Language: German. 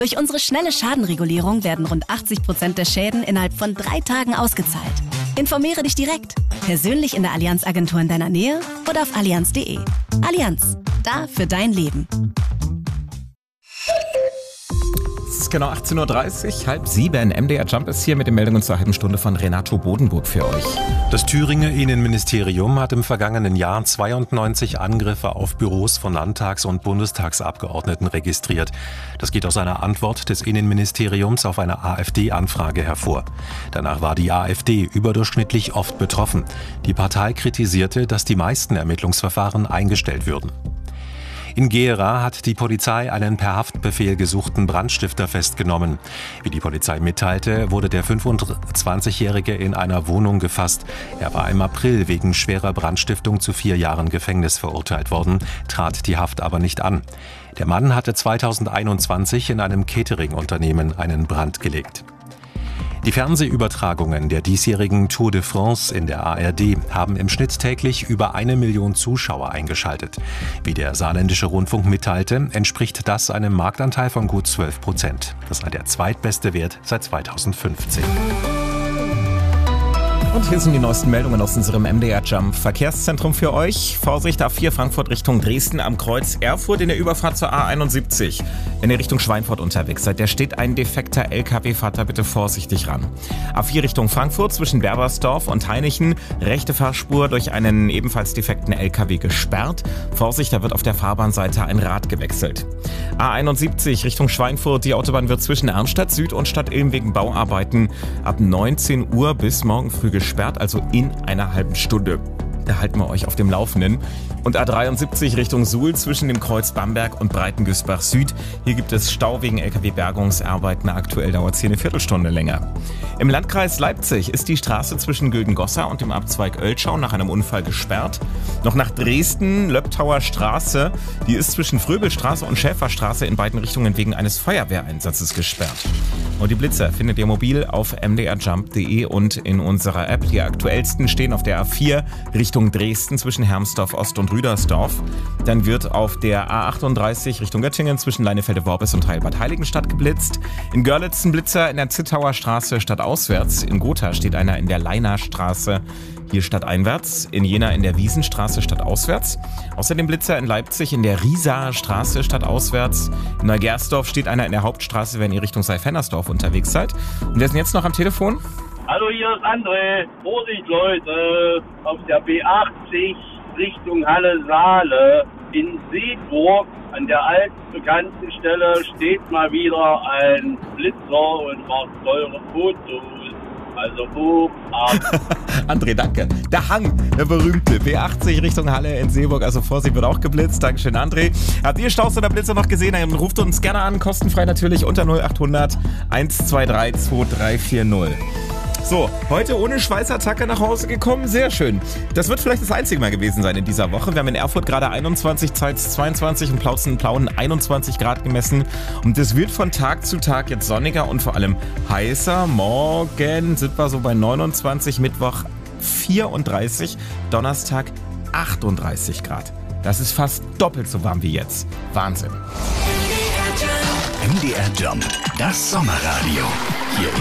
Durch unsere schnelle Schadenregulierung werden rund 80% der Schäden innerhalb von 3 Tagen ausgezahlt. Informiere dich direkt, persönlich in der Allianz-Agentur in deiner Nähe oder auf allianz.de. Allianz, da für dein Leben. Es ist genau 18.30 Uhr, 6:30. MDR Jump ist hier mit den Meldungen zur halben Stunde von Renato Bodenburg für euch. Das Thüringer Innenministerium hat im vergangenen Jahr 92 Angriffe auf Büros von Landtags- und Bundestagsabgeordneten registriert. Das geht aus einer Antwort des Innenministeriums auf eine AfD-Anfrage hervor. Danach war die AfD überdurchschnittlich oft betroffen. Die Partei kritisierte, dass die meisten Ermittlungsverfahren eingestellt würden. In Gera hat die Polizei einen per Haftbefehl gesuchten Brandstifter festgenommen. Wie die Polizei mitteilte, wurde der 25-Jährige in einer Wohnung gefasst. Er war im April wegen schwerer Brandstiftung zu 4 Jahren Gefängnis verurteilt worden, trat die Haft aber nicht an. Der Mann hatte 2021 in einem Catering-Unternehmen einen Brand gelegt. Die Fernsehübertragungen der diesjährigen Tour de France in der ARD haben im Schnitt täglich über 1 Million Zuschauer eingeschaltet. Wie der Saarländische Rundfunk mitteilte, entspricht das einem Marktanteil von gut 12%. Das sei der zweitbeste Wert seit 2015. Und hier sind die neuesten Meldungen aus unserem MDR Jump Verkehrszentrum für euch. Vorsicht, A4 Frankfurt Richtung Dresden am Kreuz Erfurt in der Überfahrt zur A71. Wenn ihr Richtung Schweinfurt unterwegs seid, da steht ein defekter LKW, fahrt da bitte vorsichtig ran. A4 Richtung Frankfurt zwischen Berbersdorf und Hainichen, rechte Fahrspur durch einen ebenfalls defekten LKW gesperrt. Vorsicht, da wird auf der Fahrbahnseite ein Rad gewechselt. A71 Richtung Schweinfurt, die Autobahn wird zwischen Arnstadt Süd und Stadt Ilm wegen Bauarbeiten ab 19 Uhr bis morgen früh gesperrt, also in einer halben Stunde. Da halten wir euch auf dem Laufenden. Und A73 Richtung Suhl zwischen dem Kreuz Bamberg und Breitengüßbach Süd. Hier gibt es Stau wegen LKW-Bergungsarbeiten. Aktuell dauert es hier eine Viertelstunde länger. Im Landkreis Leipzig ist die Straße zwischen Güldengossa und dem Abzweig Oelschau nach einem Unfall gesperrt. Noch nach Dresden, Löbtauer Straße. Die ist zwischen Fröbelstraße und Schäferstraße in beiden Richtungen wegen eines Feuerwehreinsatzes gesperrt. Und die Blitzer findet ihr mobil auf mdrjump.de und in unserer App. Die aktuellsten stehen auf der A4 Richtung Dresden zwischen Hermsdorf Ost und Rüdersdorf. Dann wird auf der A38 Richtung Göttingen zwischen Leinefelde-Worbis und Heilbad Heiligenstadt geblitzt. In Görlitz ein Blitzer in der Zittauer Straße stadtauswärts. In Gotha steht einer in der Leiner Straße hier stadteinwärts. In Jena in der Wiesenstraße stadtauswärts. Außerdem Blitzer in Leipzig in der Riesaer Straße stadtauswärts. In Neugersdorf steht einer in der Hauptstraße, wenn ihr Richtung Seifernersdorf unterwegs seid. Und wer ist denn jetzt noch am Telefon? Hallo, hier ist André. Vorsicht, Leute. Auf der B80 Richtung Halle-Saale in Seeburg an der alten bekannten Stelle steht mal wieder ein Blitzer und macht teure Fotos. Also hoch ab. André, danke. Der Hang, der berühmte B80 Richtung Halle in Seeburg. Also Vorsicht, wird auch geblitzt. Dankeschön, André. Habt ihr Staus oder Blitzer noch gesehen? Dann ruft uns gerne an, kostenfrei natürlich unter 0800 123 2340. So, heute ohne Schweißattacke nach Hause gekommen, sehr schön. Das wird vielleicht das einzige Mal gewesen sein in dieser Woche. Wir haben in Erfurt gerade 21, Zeitz 22 und Plauen 21 Grad gemessen. Und es wird von Tag zu Tag jetzt sonniger und vor allem heißer. Morgen sind wir so bei 29, Mittwoch 34, Donnerstag 38 Grad. Das ist fast doppelt so warm wie jetzt. Wahnsinn. MDR Jump, das Sommerradio. Hier